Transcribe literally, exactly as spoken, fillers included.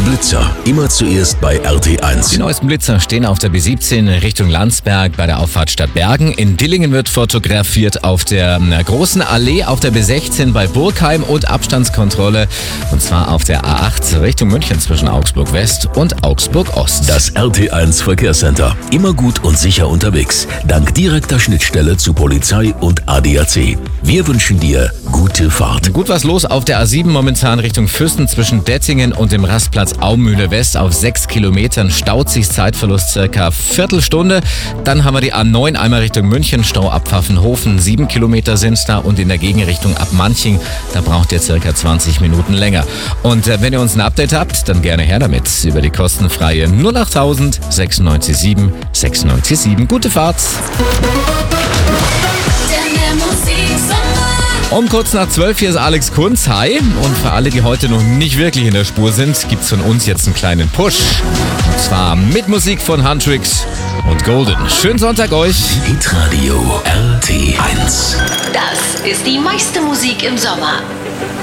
Blitzer, immer zuerst bei R T eins. Die neuesten Blitzer stehen auf der B siebzehn Richtung Landsberg bei der Auffahrt Stadtbergen. In Dillingen wird fotografiert auf der Großen Allee, auf der B sechzehn bei Burgheim und Abstandskontrolle. Und zwar auf der A acht Richtung München zwischen Augsburg West und Augsburg Ost. Das R T eins Verkehrscenter. Immer gut und sicher unterwegs. Dank direkter Schnittstelle zu Polizei und A D A C. Wir wünschen dir gute Fahrt. Gut was los auf der A sieben momentan Richtung Füssen zwischen Dettingen und dem Rastplatz Aumühle West. Auf sechs Kilometern staut sich Zeitverlust circa Viertelstunde. Dann haben wir die A neun einmal Richtung München, Stau ab Pfaffenhofen. Sieben Kilometer sind da und in der Gegenrichtung ab Manching, da braucht ihr circa zwanzig Minuten länger. Und äh, wenn ihr uns ein Update habt, dann gerne her damit über die kostenfreie null achttausend sechsundneunzig sieben sechsundneunzig sieben. Gute Fahrt! Um kurz nach zwölf, hier ist Alex Kunz. Hi. Und für alle, die heute noch nicht wirklich in der Spur sind, gibt's von uns jetzt einen kleinen Push. Und zwar mit Musik von Huntrix und Golden. Schönen Sonntag euch. Hitradio R T eins. Das ist die meiste Musik im Sommer.